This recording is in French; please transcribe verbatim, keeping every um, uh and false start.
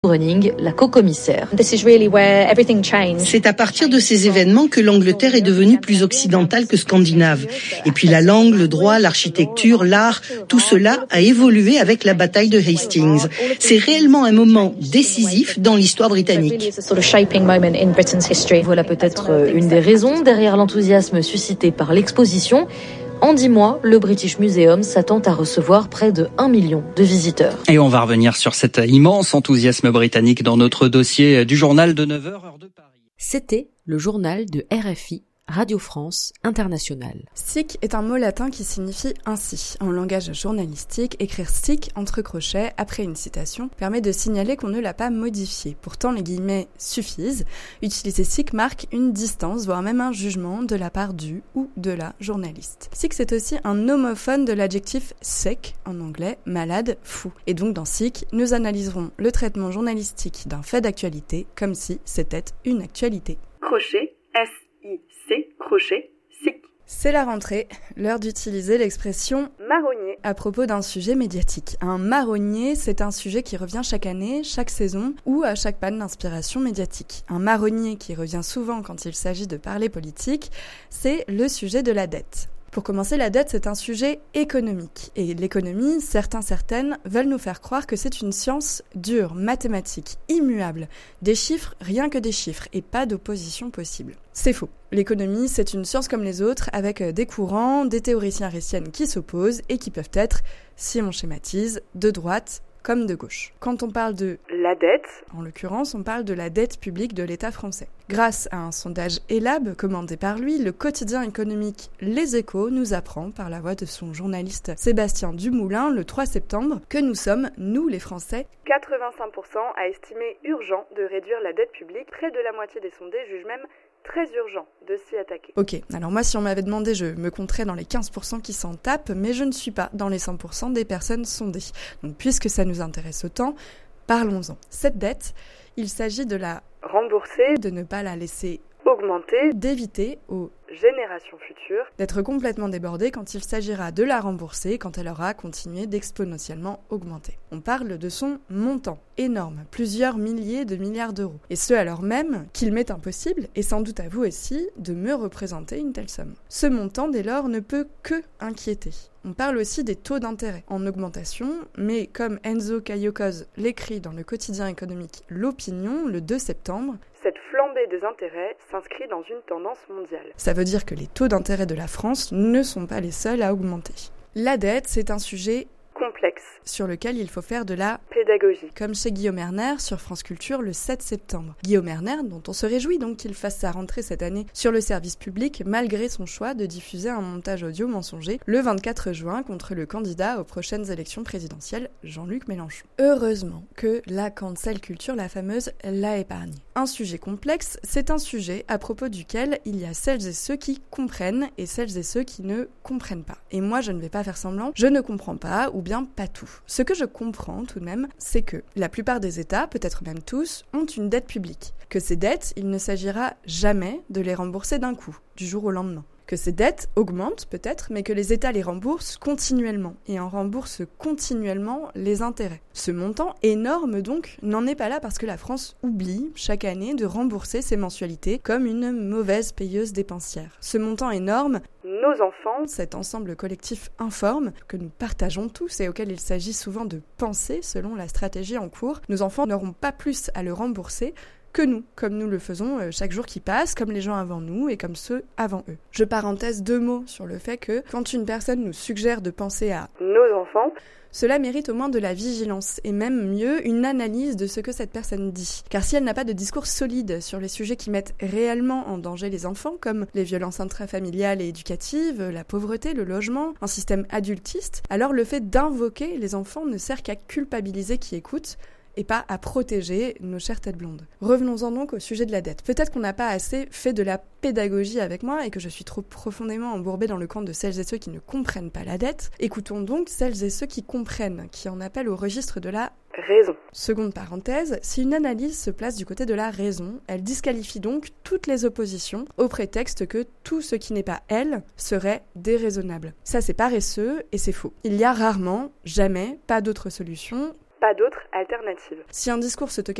Running, la co-commissaire. C'est à partir de ces événements que l'Angleterre est devenue plus occidentale que scandinave. Et puis la langue, le droit, l'architecture, l'art, tout cela a évolué avec la bataille de Hastings. C'est réellement un moment décisif dans l'histoire britannique. Voilà peut-être une des raisons derrière l'enthousiasme suscité par l'exposition. En dix mois, le British Museum s'attend à recevoir près de un million de visiteurs. Et on va revenir sur cet immense enthousiasme britannique dans notre dossier du journal de neuf heures, heure de Paris. C'était le journal de R F I, Radio France Internationale. Sic est un mot latin qui signifie ainsi. En langage journalistique, écrire sic entre crochets après une citation permet de signaler qu'on ne l'a pas modifié. Pourtant, les guillemets suffisent. Utiliser sic marque une distance, voire même un jugement de la part du ou de la journaliste. Sic, c'est aussi un homophone de l'adjectif sick, en anglais, malade, fou. Et donc dans sic, nous analyserons le traitement journalistique d'un fait d'actualité comme si c'était une actualité. Crochet, S I C, crochet, sic. C'est la rentrée, l'heure d'utiliser l'expression marronnier à propos d'un sujet médiatique. Un marronnier, c'est un sujet qui revient chaque année, chaque saison ou à chaque panne d'inspiration médiatique. Un marronnier qui revient souvent quand il s'agit de parler politique, c'est le sujet de la dette. Pour commencer, la dette, c'est un sujet économique. Et l'économie, certains, certaines, veulent nous faire croire que c'est une science dure, mathématique, immuable. Des chiffres, rien que des chiffres, et pas d'opposition possible. C'est faux. L'économie, c'est une science comme les autres, avec des courants, des théoriciens réciennes qui s'opposent et qui peuvent être, si on schématise, de droite comme de gauche. Quand on parle de la dette, en l'occurrence, on parle de la dette publique de l'État français. Grâce à un sondage Elab commandé par lui, le quotidien économique Les Échos nous apprend, par la voix de son journaliste Sébastien Dumoulin, le trois septembre, que nous sommes, nous les Français, quatre-vingt-cinq pour cent à estimer urgent de réduire la dette publique. Près de la moitié des sondés jugent même très urgent de s'y attaquer. Ok, alors moi si on m'avait demandé, je me compterais dans les quinze pour cent qui s'en tapent, mais je ne suis pas dans les cent pour cent des personnes sondées. Donc puisque ça nous intéresse autant, parlons-en. Cette dette, il s'agit de la rembourser, de ne pas la laisser augmenter, d'éviter aux générations futures d'être complètement débordée quand il s'agira de la rembourser quand elle aura continué d'exponentiellement augmenter. On parle de son montant, énorme, plusieurs milliers de milliards d'euros. Et ce alors même qu'il m'est impossible, et sans doute à vous aussi, de me représenter une telle somme. Ce montant, dès lors, ne peut que inquiéter. On parle aussi des taux d'intérêt en augmentation, mais comme Enzo Cagliocose l'écrit dans le quotidien économique L'Opinion le deux septembre, cette flambée des intérêts s'inscrit dans une tendance mondiale. Ça veut dire que les taux d'intérêt de la France ne sont pas les seuls à augmenter. La dette, c'est un sujet complexe sur lequel il faut faire de la pédagogie. Comme chez Guillaume Erner sur France Culture le sept septembre. Guillaume Erner, dont on se réjouit donc qu'il fasse sa rentrée cette année sur le service public, malgré son choix de diffuser un montage audio mensonger le vingt-quatre juin contre le candidat aux prochaines élections présidentielles, Jean-Luc Mélenchon. Heureusement que la cancel culture, la fameuse, l'a épargné. Un sujet complexe, c'est un sujet à propos duquel il y a celles et ceux qui comprennent et celles et ceux qui ne comprennent pas. Et moi, je ne vais pas faire semblant, je ne comprends pas ou bien pas tout. Ce que je comprends tout de même, c'est que la plupart des États, peut-être même tous, ont une dette publique. Que ces dettes, il ne s'agira jamais de les rembourser d'un coup, du jour au lendemain. Que ces dettes augmentent peut-être, mais que les États les remboursent continuellement et en remboursent continuellement les intérêts. Ce montant énorme donc n'en est pas là parce que la France oublie chaque année de rembourser ses mensualités comme une mauvaise payeuse dépensière. Ce montant énorme, nos enfants, cet ensemble collectif informe que nous partageons tous et auquel il s'agit souvent de penser selon la stratégie en cours, nos enfants n'auront pas plus à le rembourser que nous, comme nous le faisons chaque jour qui passe, comme les gens avant nous et comme ceux avant eux. Je parenthèse deux mots sur le fait que quand une personne nous suggère de penser à nos enfants, cela mérite au moins de la vigilance et même mieux une analyse de ce que cette personne dit. Car si elle n'a pas de discours solide sur les sujets qui mettent réellement en danger les enfants, comme les violences intrafamiliales et éducatives, la pauvreté, le logement, un système adultiste, alors le fait d'invoquer les enfants ne sert qu'à culpabiliser qui écoute, et pas à protéger nos chères têtes blondes. Revenons-en donc au sujet de la dette. Peut-être qu'on n'a pas assez fait de la pédagogie avec moi et que je suis trop profondément embourbée dans le camp de celles et ceux qui ne comprennent pas la dette. Écoutons donc celles et ceux qui comprennent, qui en appellent au registre de la raison. Seconde parenthèse, si une analyse se place du côté de la raison, elle disqualifie donc toutes les oppositions au prétexte que tout ce qui n'est pas elle serait déraisonnable. Ça c'est paresseux et c'est faux. Il y a rarement, jamais, pas d'autre solution pas d'autre alternative. Si un discours se